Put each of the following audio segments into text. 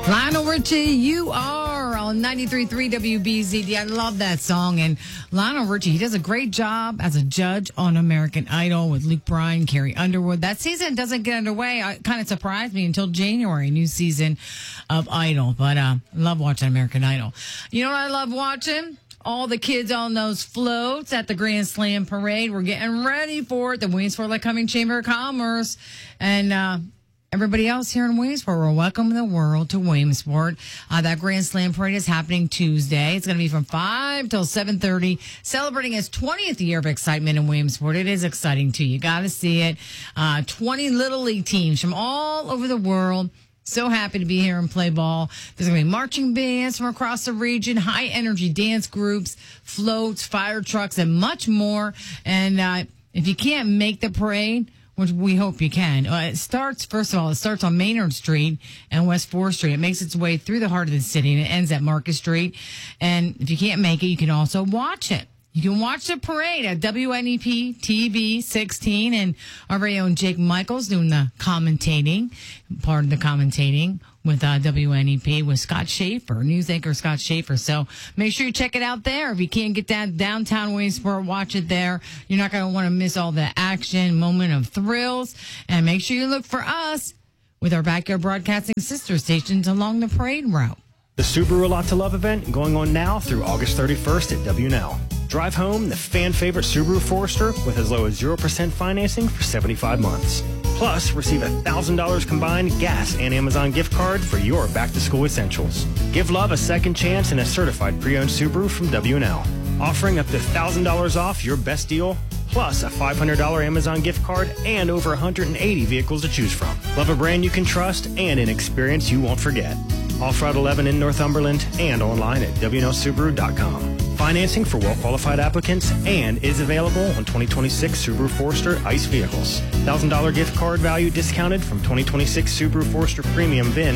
Lionel Richie, you are on 93.3 WBZD. I love that song. And Lionel Richie, he does a great job as a judge on American Idol with Luke Bryan, Carrie Underwood. That season doesn't get underway. It kind of surprised me until January, new season of Idol. But I love watching American Idol. You know what I love watching? All the kids on those floats at the Grand Slam Parade. We're getting ready for it. The Williamsport Lake Cumming Chamber of Commerce. And everybody else here in Williamsport, we're welcoming the world to Williamsport. That Grand Slam Parade is happening Tuesday. It's going to be from 5 till 7:30, celebrating its 20th year of excitement in Williamsport. It is exciting, too. You got to see it. 20 Little League teams from all over the world. So happy to be here and play ball. There's going to be marching bands from across the region, high-energy dance groups, floats, fire trucks, and much more. And if you can't make the parade, which we hope you can. It starts on Maynard Street and West 4th Street. It makes its way through the heart of the city, and it ends at Market Street. And if you can't make it, you can also watch it. You can watch the parade at WNEP TV 16, and our very own Jake Michaels doing the commentating, part of the commentating with WNEP with Scott Schaefer, news anchor Scott Schaefer. So make sure you check it out there. If you can't get down downtown Williamsport, watch it there. You're not going to want to miss all the action, moment of thrills. And make sure you look for us with our Backyard Broadcasting sister stations along the parade route. The Subaru A Lot to Love event going on now through August 31st at WNL. Drive home the fan-favorite Subaru Forester with as low as 0% financing for 75 months. Plus, receive $1,000 combined gas and Amazon gift card for your back-to-school essentials. Give love a second chance in a certified pre-owned Subaru from WNL. Offering up to $1,000 off your best deal, plus a $500 Amazon gift card and over 180 vehicles to choose from. Love a brand you can trust and an experience you won't forget. Off Route 11 in Northumberland and online at WNLSubaru.com. Financing for well-qualified applicants and is available on 2026 Subaru Forester ICE vehicles. $1,000 gift card value discounted from 2026 Subaru Forester Premium VIN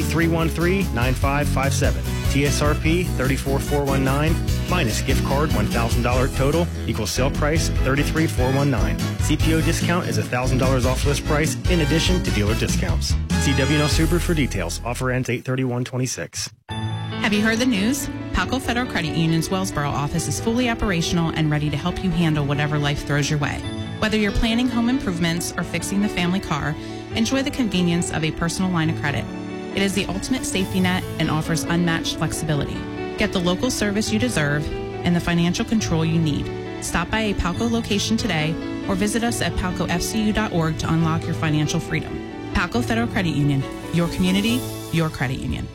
T3139557. TSRP 34419 minus gift card $1,000 total equals sale price $33,419. CPO discount is $1,000 off list price in addition to dealer discounts. See WNL Subaru for details. Offer ends 8/31/26. Have you heard the news? Palco Federal Credit Union's Wellsboro office is fully operational and ready to help you handle whatever life throws your way. Whether you're planning home improvements or fixing the family car, enjoy the convenience of a personal line of credit. It is the ultimate safety net and offers unmatched flexibility. Get the local service you deserve and the financial control you need. Stop by a Palco location today or visit us at palcofcu.org to unlock your financial freedom. Palco Federal Credit Union, your community, your credit union.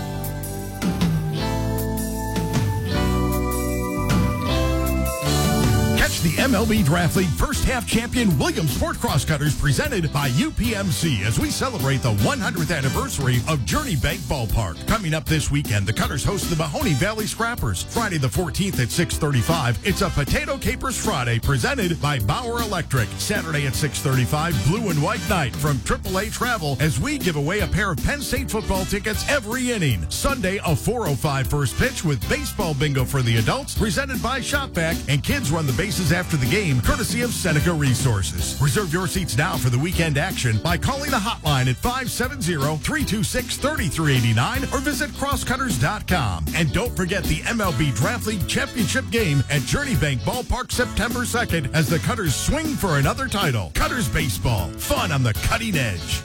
The MLB Draft League first half champion Williamsport Crosscutters presented by UPMC as we celebrate the 100th anniversary of Journey Bank Ballpark. Coming up this weekend, the Cutters host the Mahoney Valley Scrappers. Friday the 14th at 6:35, it's a Potato Capers Friday presented by Bauer Electric. Saturday at 6:35, Blue and White Night from AAA Travel as we give away a pair of Penn State football tickets every inning. Sunday, a 4:05 first pitch with baseball bingo for the adults presented by Shopback, and kids run the bases after the game, courtesy of Seneca Resources. Reserve your seats now for the weekend action by calling the hotline at 570-326-3389 or visit crosscutters.com. And don't forget the MLB Draft League Championship game at Journey Bank Ballpark September 2nd as the Cutters swing for another title. Cutters Baseball, fun on the cutting edge.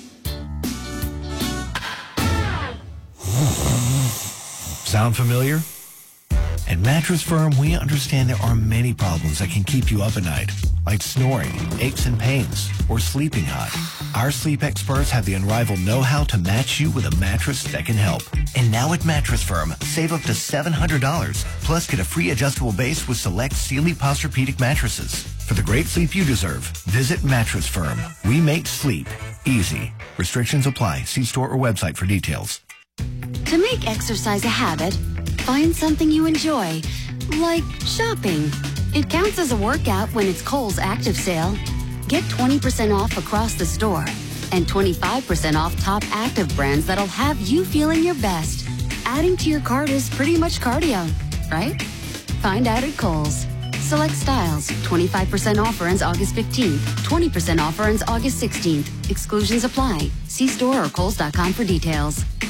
Sound familiar? At Mattress Firm, we understand there are many problems that can keep you up at night, like snoring, aches and pains, or sleeping hot. Our sleep experts have the unrivaled know-how to match you with a mattress that can help. And now at Mattress Firm, save up to $700, plus get a free adjustable base with select Sealy Posturepedic mattresses. For the great sleep you deserve, visit Mattress Firm. We make sleep easy. Restrictions apply. See store or website for details. To make exercise a habit, find something you enjoy, like shopping. It counts as a workout when it's Kohl's Active Sale. Get 20% off across the store and 25% off top active brands that'll have you feeling your best. Adding to your cart is pretty much cardio, right? Find out at Kohl's. Select styles. 25% offer ends August 15th. 20% offer ends August 16th. Exclusions apply. See store or Kohls.com for details.